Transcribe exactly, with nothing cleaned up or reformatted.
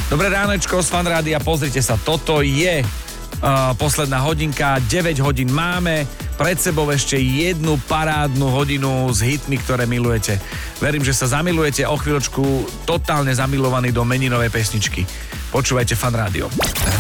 Dobré ránečko z Fan Rádia, pozrite sa, toto je uh, posledná hodinka, deväť hodín máme, pred sebou ešte jednu parádnu hodinu s hitmi, ktoré milujete. Verím, že sa zamilujete, o chvíľočku totálne zamilovaní do meninovej pesničky. Počúvajte Fan Rádio.